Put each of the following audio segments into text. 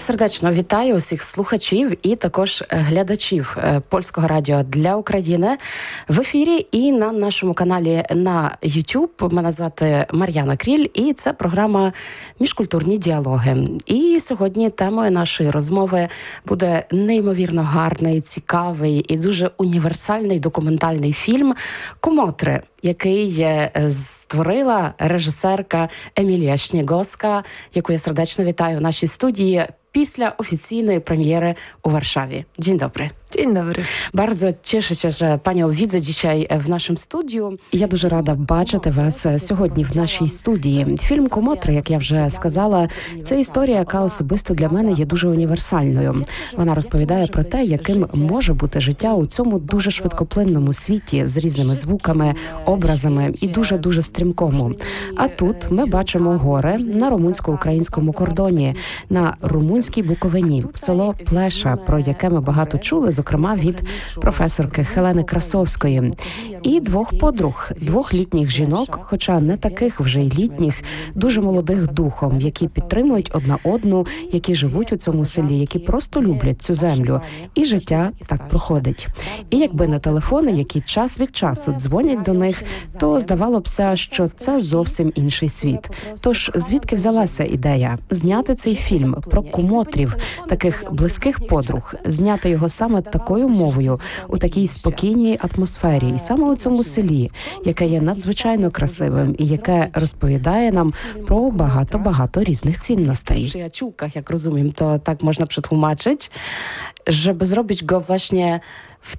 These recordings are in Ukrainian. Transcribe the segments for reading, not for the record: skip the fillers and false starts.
Сердечно вітаю усіх слухачів і також глядачів Польського радіо для України в ефірі і на нашому каналі на YouTube. Мене звати Мар'яна Кріль і це програма «Міжкультурні діалоги». І сьогодні темою нашої розмови буде неймовірно гарний, цікавий і дуже універсальний документальний фільм «Комотри», який створила режисерка Емілія Śniegowska, яку я сердечно вітаю в нашій студії після офіційної прем'єри у Warszawie. Dzień dobry. Dzień dobry. Bardzo cieszę się, że Panią widzę dzisiaj w naszym studiu. Я дуже рада бачити вас сьогодні в нашій студії. Фільм «Комотри», як я вже сказала, це історія, яка особисто для мене є дуже універсальною. Вона розповідає про те, яким може бути життя у цьому дуже швидкоплинному світі з різними звуками, образами і дуже-дуже стрімкому. А тут ми бачимо гори на румунсько-українському кордоні, на румунській Буковині, село Плеша, про яке ми багато чули, зокрема від професорки Хелени Красовської, і двох подруг, двох літніх жінок, хоча не таких вже й літніх, дуже молодих духом, які підтримують одна одну, які живуть у цьому селі, які просто люблять цю землю. І життя так проходить. І якби не телефони, які час від часу дзвонять до них, то здавалося б, що це зовсім інший світ. Тож звідки взялася ідея зняти цей фільм про комотрів, таких близьких подруг, зняти його саме такою мовою, у такій спокійній атмосфері, і саме у цьому селі, яке є надзвичайно красивим і яке розповідає нам про багато різних цінностей. Przyjaciółkach, jak rozumiem, to tak można przetłumaczyć, żeby zrobić go właśnie w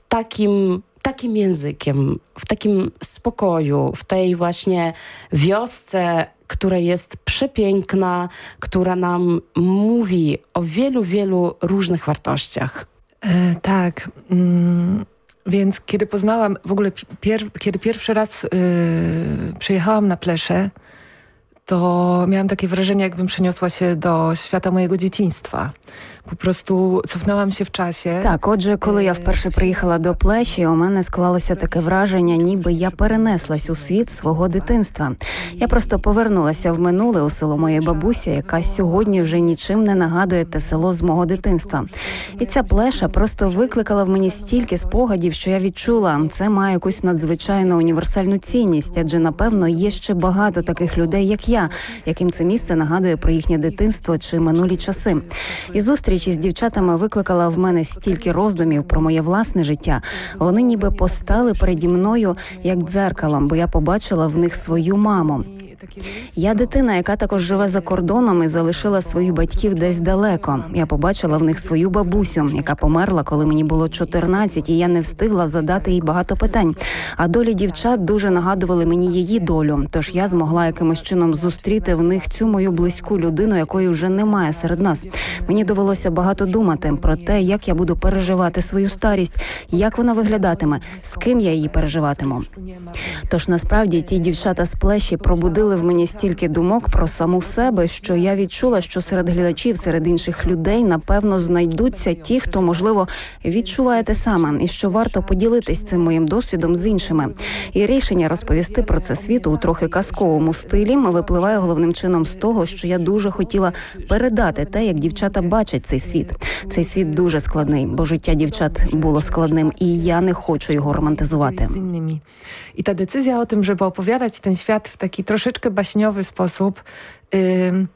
takim językiem, w takim spokoju, w tej właśnie wiosce, która jest przepiękna, która nam mówi o wielu różnych wartościach. Tak. Więc kiedy poznałam, w ogóle kiedy pierwszy raz przyjechałam na Pleszę, to miałam takie wrażenie, jakbym przeniosła się do świata mojego dzieciństwa. Po prostu cofnęłam się w czasie. Так, отже, коли я вперше приїхала до Плеші, у мене склалося таке враження, ніби я перенеслась у світ свого дитинства. Я просто повернулася в минуле у село моєї бабусі, яка сьогодні вже нічим не нагадує те село з мого дитинства. І ця Плеша просто викликала в мені стільки спогадів, що я відчула, це має якусь надзвичайну універсальну цінність, адже, напевно, є ще багато таких людей, як я, яким це місце нагадує про їхнє дитинство чи минулі часи. І зустріч із дівчатами викликала в мене стільки роздумів про моє власне життя. Вони ніби постали переді мною як дзеркалом, бо я побачила в них свою маму. Я дитина, яка також живе за кордоном і залишила своїх батьків десь далеко. Я побачила в них свою бабусю, яка померла, коли мені було 14, і я не встигла задати їй багато питань. А долі дівчат дуже нагадували мені її долю, тож я змогла якимось чином зустріти в них цю мою близьку людину, якої вже немає серед нас. Мені довелося багато думати про те, як я буду переживати свою старість, як вона виглядатиме, з ким я її переживатиму. Тож насправді ті дівчата з Плеші пробудили в мені стільки думок про саму себе, що я відчула, що серед глядачів, серед інших людей, напевно, знайдуться ті, хто, можливо, відчуває те саме, і що варто поділитись цим моїм досвідом з іншими. І рішення розповісти про це світу у трохи казковому стилі випливає головним чином з того, що я дуже хотіла передати те, як дівчата бачать цей світ. Цей світ дуже складний, бо життя дівчат було складним, і я не хочу його романтизувати. I ta decyzja o tym, żeby opowiadać ten świat w taki troszeczkę baśniowy sposób,